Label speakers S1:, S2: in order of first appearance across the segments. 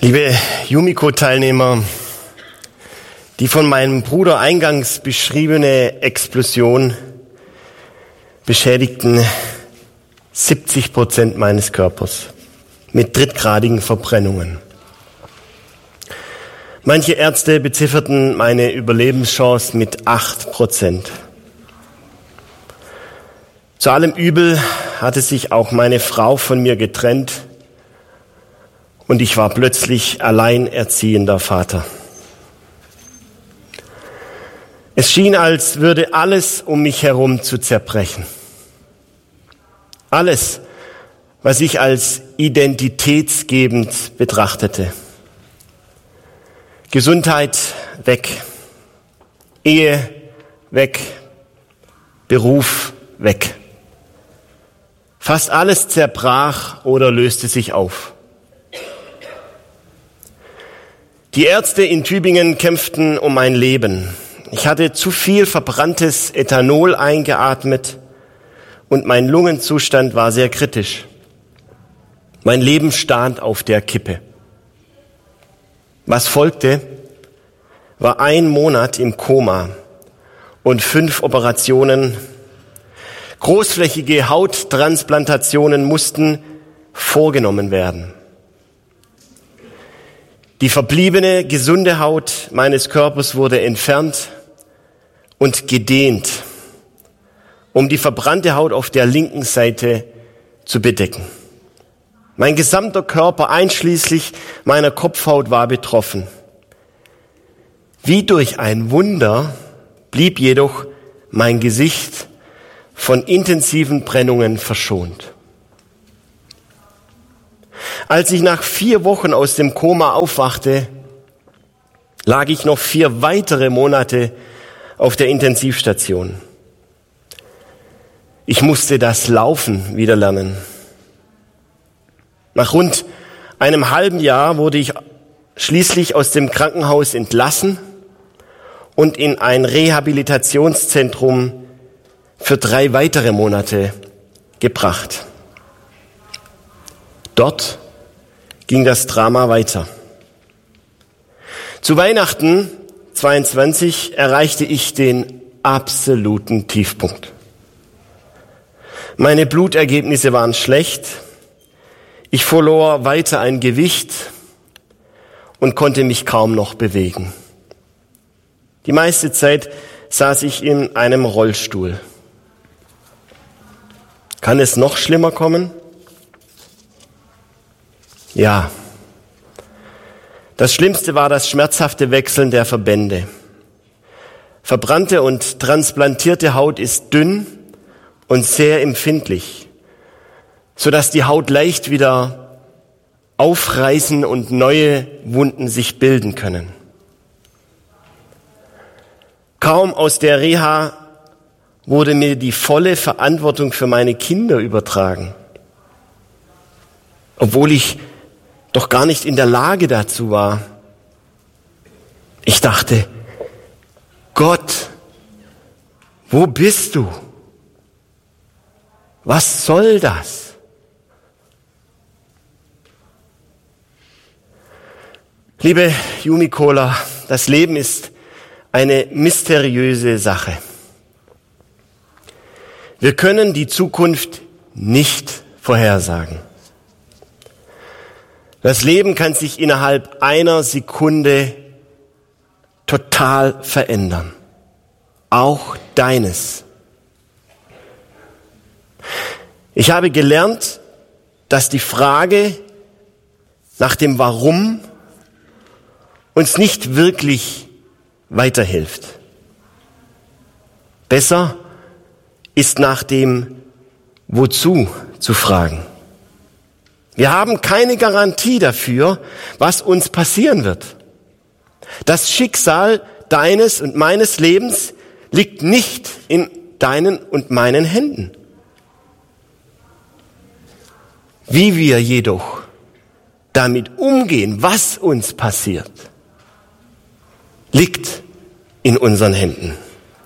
S1: Liebe Yumiko-Teilnehmer, die von meinem Bruder eingangs beschriebene Explosion beschädigten 70% meines Körpers mit drittgradigen Verbrennungen. Manche Ärzte bezifferten meine Überlebenschance mit 8%. Zu allem Übel hatte sich auch meine Frau von mir getrennt und ich war plötzlich alleinerziehender Vater. Es schien, als würde alles um mich herum zu zerbrechen. Alles, was ich als identitätsgebend betrachtete. Gesundheit weg, Ehe weg, Beruf weg. Fast alles zerbrach oder löste sich auf. Die Ärzte in Tübingen kämpften um mein Leben. Ich hatte zu viel verbranntes Ethanol eingeatmet und mein Lungenzustand war sehr kritisch. Mein Leben stand auf der Kippe. Was folgte, war 1 Monat im Koma und 5 Operationen. Großflächige Hauttransplantationen mussten vorgenommen werden. Die verbliebene, gesunde Haut meines Körpers wurde entfernt und gedehnt, um die verbrannte Haut auf der linken Seite zu bedecken. Mein gesamter Körper, einschließlich meiner Kopfhaut, war betroffen. Wie durch ein Wunder blieb jedoch mein Gesicht von intensiven Brennungen verschont. Als ich nach 4 Wochen aus dem Koma aufwachte, lag ich noch 4 weitere Monate auf der Intensivstation. Ich musste das Laufen wieder lernen. Nach rund einem halben Jahr wurde ich schließlich aus dem Krankenhaus entlassen und in ein Rehabilitationszentrum für 3 weitere Monate gebracht. Dort ging das Drama weiter. Zu Weihnachten 22 erreichte ich den absoluten Tiefpunkt. Meine Blutergebnisse waren schlecht. Ich verlor weiter ein Gewicht und konnte mich kaum noch bewegen. Die meiste Zeit saß ich in einem Rollstuhl. Kann es noch schlimmer kommen? Ja. Das Schlimmste war das schmerzhafte Wechseln der Verbände. Verbrannte und transplantierte Haut ist dünn und sehr empfindlich, sodass die Haut leicht wieder aufreißen und neue Wunden sich bilden können. Kaum aus der Reha wurde mir die volle Verantwortung für meine Kinder übertragen, obwohl ich doch gar nicht in der Lage dazu war. Ich dachte, Gott, wo bist du? Was soll das? Liebe Yumikola, das Leben ist eine mysteriöse Sache. Wir können die Zukunft nicht vorhersagen. Das Leben kann sich innerhalb einer Sekunde total verändern. Auch deines. Ich habe gelernt, dass die Frage nach dem Warum uns nicht wirklich weiterhilft. Besser ist nach dem Wozu zu fragen. Wir haben keine Garantie dafür, was uns passieren wird. Das Schicksal deines und meines Lebens liegt nicht in deinen und meinen Händen. Wie wir jedoch damit umgehen, was uns passiert, liegt in unseren Händen.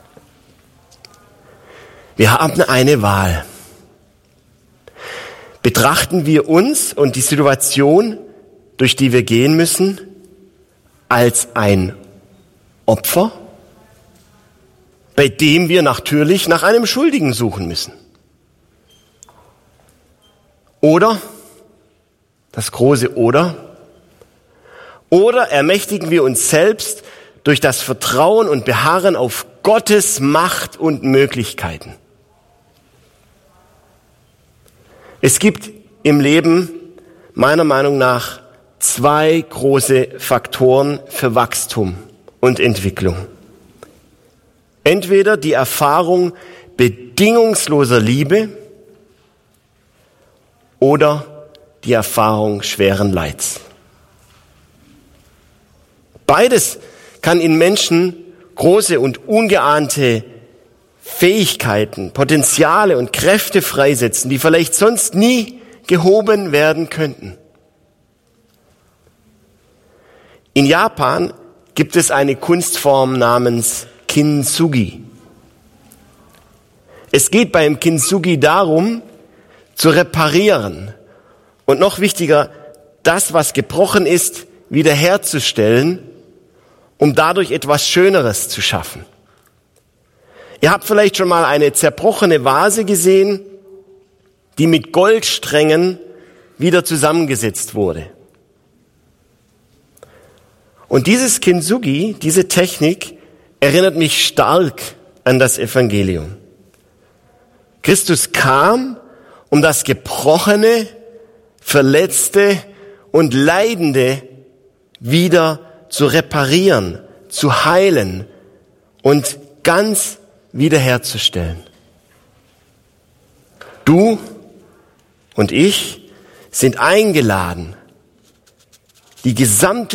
S1: Wir haben eine Wahl. Betrachten wir uns und die Situation durch die wir gehen müssen, als ein Opfer, bei dem wir natürlich nach einem Schuldigen suchen müssen. Oder, das große Oder ermächtigen wir uns selbst durch das Vertrauen und Beharren auf Gottes Macht und Möglichkeiten. Es gibt im Leben meiner Meinung nach 2 große Faktoren für Wachstum und Entwicklung. Entweder die Erfahrung bedingungsloser Liebe oder die Erfahrung schweren Leids. Beides kann in Menschen große und ungeahnte Fähigkeiten, Potenziale und Kräfte freisetzen, die vielleicht sonst nie gehoben werden könnten. In Japan gibt es eine Kunstform namens Kintsugi. Es geht beim Kintsugi darum, zu reparieren und noch wichtiger, das, was gebrochen ist, wiederherzustellen, um dadurch etwas Schöneres zu schaffen. Ihr habt vielleicht schon mal eine zerbrochene Vase gesehen, die mit Goldsträngen wieder zusammengesetzt wurde. Und dieses Kintsugi, diese Technik, erinnert mich stark an das Evangelium. Christus kam, um das Gebrochene, Verletzte und Leidende wieder zu reparieren, zu heilen und ganz wiederherzustellen. Du und ich sind eingeladen, die gesamte